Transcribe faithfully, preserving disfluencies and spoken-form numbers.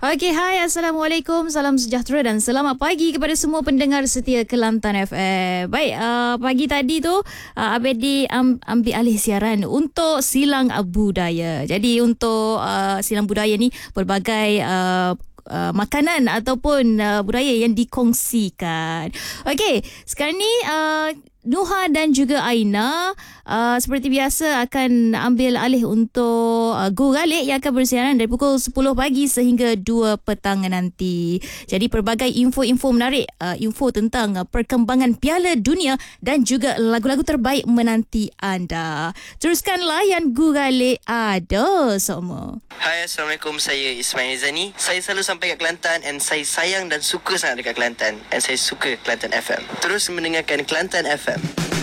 Okey, hai, Assalamualaikum, salam sejahtera dan selamat pagi kepada semua pendengar setia Kelantan F M. Baik, uh, pagi tadi tu uh, Abedi um, ambil alih siaran untuk Silang Budaya. Jadi untuk uh, Silang Budaya ni pelbagai uh, Uh, makanan ataupun uh, budaya yang dikongsikan. Okey, sekarang ni uh, Nuha dan juga Aina uh, seperti biasa akan ambil alih untuk uh, Go Galik yang akan bersiaran dari pukul sepuluh pagi sehingga dua petang nanti. Jadi pelbagai info-info menarik, uh, info tentang uh, perkembangan Piala Dunia dan juga lagu-lagu terbaik menanti anda. Teruskan layan Go Galik ada semua. Hai, Assalamualaikum. Saya Ismail Zani. Saya selalu sampai kat Kelantan and saya sayang dan suka sangat dekat Kelantan. And saya suka Kelantan F M. Terus mendengarkan Kelantan F M.